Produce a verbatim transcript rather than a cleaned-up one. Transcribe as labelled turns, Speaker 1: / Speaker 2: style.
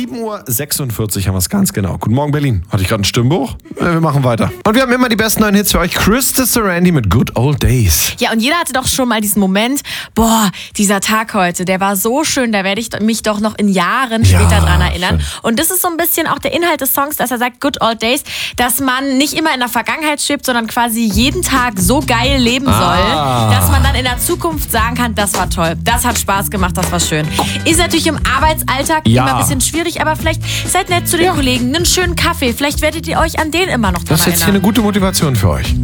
Speaker 1: sieben Uhr sechsundvierzig haben wir es ganz genau. Guten Morgen, Berlin. Hatte ich gerade einen Stimmbruch? Ja, wir machen weiter. Und wir haben immer die besten neuen Hits für euch. Krista Sarandon mit Good Old Days.
Speaker 2: Ja, und jeder hatte doch schon mal diesen Moment, boah, dieser Tag heute, der war so schön, da werde ich mich doch noch in Jahren
Speaker 1: Ja,
Speaker 2: später dran erinnern.
Speaker 1: schön.
Speaker 2: Und das ist so ein bisschen auch der Inhalt des Songs, dass er sagt, Good Old Days, dass man nicht immer in der Vergangenheit schwebt, sondern quasi jeden Tag so geil leben soll,
Speaker 1: Ah.
Speaker 2: dass man dann in der Zukunft sagen kann, das war toll, das hat Spaß gemacht, das war schön. Ist natürlich im Arbeitsalltag
Speaker 1: Ja.
Speaker 2: immer ein bisschen schwierig, aber vielleicht seid nett zu den
Speaker 1: Ja.
Speaker 2: Kollegen, einen schönen Kaffee, vielleicht werdet ihr euch an den immer noch dran
Speaker 1: Das ist jetzt hier
Speaker 2: erinnern.
Speaker 1: eine gute Motivation für euch.